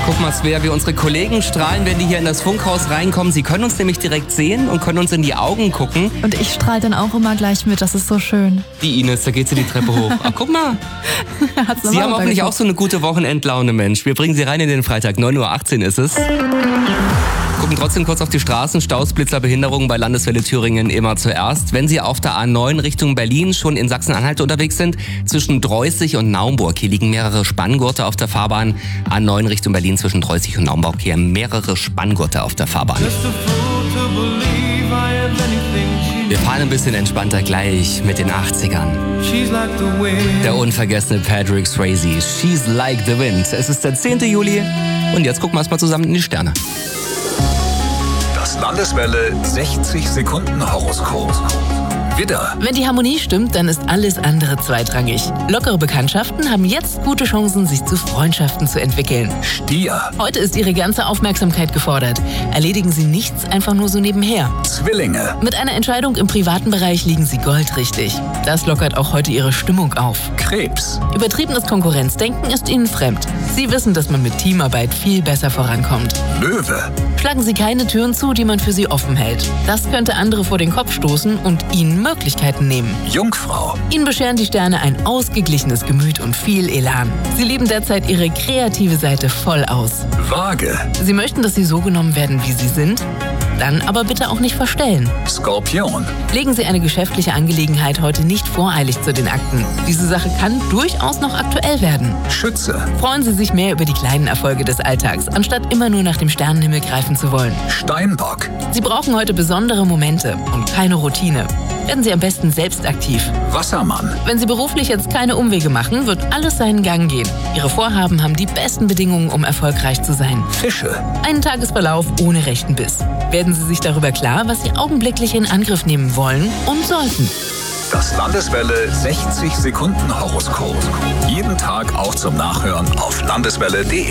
Guck mal, Svea, wie unsere Kollegen strahlen, wenn die hier in das Funkhaus reinkommen. Sie können uns nämlich direkt sehen und können uns in die Augen gucken. Und ich strahle dann auch immer gleich mit, das ist so schön. Die Ines, da geht sie die Treppe hoch. Ach, guck mal. Sie haben hoffentlich auch so eine gute Wochenendlaune, Mensch. Wir bringen Sie rein in den Freitag, 9:18 Uhr ist es. Gucken trotzdem kurz auf die Straßen. Staus, Blitzer, Behinderungen bei Landeswelle Thüringen immer zuerst. Wenn Sie auf der A9 Richtung Berlin schon in Sachsen-Anhalt unterwegs sind, zwischen Dreußig und Naumburg, hier liegen mehrere Spanngurte auf der Fahrbahn. A9 Richtung Berlin zwischen Dreußig und Naumburg, hier mehrere Spanngurte auf der Fahrbahn. Wir fahren ein bisschen entspannter gleich mit den 80ern. Der unvergessene Patrick Swayze, She's Like the Wind. Es ist der 10. Juli und jetzt gucken wir erstmal zusammen in die Sterne. Das Landeswelle 60 Sekunden Horoskop. Widder. Wenn die Harmonie stimmt, dann ist alles andere zweitrangig. Lockere Bekanntschaften haben jetzt gute Chancen, sich zu Freundschaften zu entwickeln. Stier. Heute ist Ihre ganze Aufmerksamkeit gefordert. Erledigen Sie nichts einfach nur so nebenher. Zwillinge. Mit einer Entscheidung im privaten Bereich liegen Sie goldrichtig. Das lockert auch heute Ihre Stimmung auf. Krebs. Übertriebenes Konkurrenzdenken ist Ihnen fremd. Sie wissen, dass man mit Teamarbeit viel besser vorankommt. Löwe. Schlagen Sie keine Türen zu, die man für Sie offen hält. Das könnte andere vor den Kopf stoßen und Ihnen Möglichkeiten nehmen. Jungfrau. Ihnen bescheren die Sterne ein ausgeglichenes Gemüt und viel Elan. Sie leben derzeit Ihre kreative Seite voll aus. Waage. Sie möchten, dass Sie so genommen werden, wie Sie sind? Dann aber bitte auch nicht verstellen. Skorpion. Legen Sie eine geschäftliche Angelegenheit heute nicht voreilig zu den Akten. Diese Sache kann durchaus noch aktuell werden. Schütze. Freuen Sie sich mehr über die kleinen Erfolge des Alltags, anstatt immer nur nach dem Sternenhimmel greifen zu wollen. Steinbock. Sie brauchen heute besondere Momente und keine Routine. Werden Sie am besten selbst aktiv. Wassermann. Wenn Sie beruflich jetzt keine Umwege machen, wird alles seinen Gang gehen. Ihre Vorhaben haben die besten Bedingungen, um erfolgreich zu sein. Fische. Einen Tagesverlauf ohne rechten Biss. Werden Sie sich darüber klar, was Sie augenblicklich in Angriff nehmen wollen und sollten. Das Landeswelle 60 Sekunden Horoskop. Jeden Tag auch zum Nachhören auf landeswelle.de.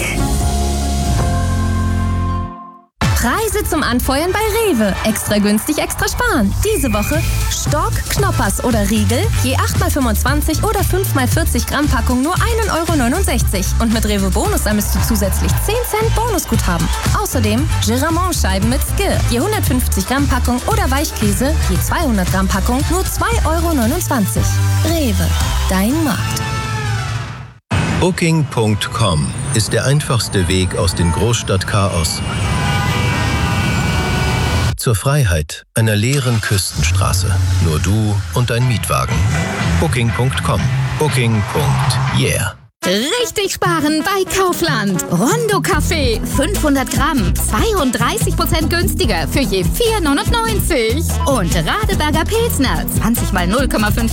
Preise zum Anfeuern bei Rewe. Extra günstig, extra sparen. Diese Woche Stork, Knoppers oder Riegel, je 8x25 oder 5x40 Gramm Packung nur 1,69 €. Und mit Rewe Bonus sammelst du zusätzlich 10 Cent Bonusguthaben. Außerdem Giramont-Scheiben mit Skir, je 150 Gramm Packung oder Weichkäse, je 200 Gramm Packung nur 2,29 €. Rewe, dein Markt. Booking.com ist der einfachste Weg aus dem Großstadtchaos zur Freiheit einer leeren Küstenstraße. Nur du und dein Mietwagen. Booking.com. Booking.yeah. Richtig sparen bei Kaufland. Rondo Kaffee, 500 Gramm, 32% günstiger für je 4,99 €. Und Radeberger Pilsner, 20 mal 0,5